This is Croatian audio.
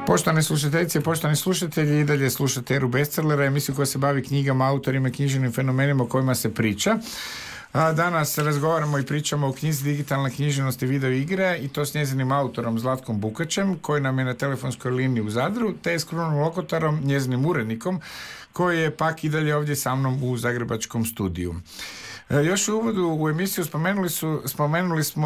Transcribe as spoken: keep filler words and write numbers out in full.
Poštovane slušateljice i poštovani slušatelji, i dalje slušate Eru Bestsellera, emisiju koja se bavi knjigama, autorima i književnim fenomenima o kojima se priča. A danas razgovaramo i pričamo o knjizi Digitalna književnost i video igre, i to s njezinim autorom Zlatkom Bukačem, koji nam je na telefonskoj liniji u Zadru, te s Krunom Lokotarom, njezinim urednikom, koji je pak i dalje ovdje sa mnom u zagrebačkom studiju. E, još u uvodu u emisiju spomenuli, su, spomenuli smo